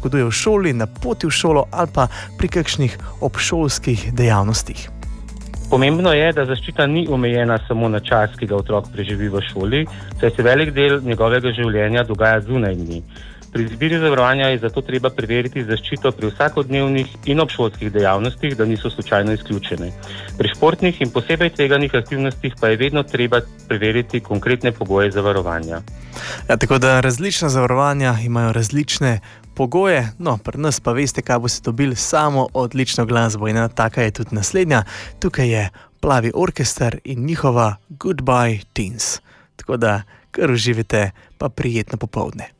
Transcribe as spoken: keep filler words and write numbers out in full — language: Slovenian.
poškoduje v šoli, na poti v šolo ali pa pri kakšnih obšolskih dejavnostih. Pomembno je, da zaščita ni omejena samo na čas, ki ga otrok preživi v šoli, saj se velik del njegovega življenja dogaja zunaj dni. Pri izbiri zavarovanja je zato treba preveriti zaščito pri vsakodnevnih in obšolskih dejavnostih, da niso slučajno izključene. Pri športnih in posebej tveganih aktivnostih pa je vedno treba preveriti konkretne pogoje zavarovanja. Ja, tako da različna zavarovanja imajo različne pogoje, no, pri nas pa veste, kaj boste dobili, samo odlično glasbo in ena taka je tudi naslednja. Tukaj je Plavi orkester in njihova Goodbye Teens. Tako da kar uživite, pa prijetno popoldne.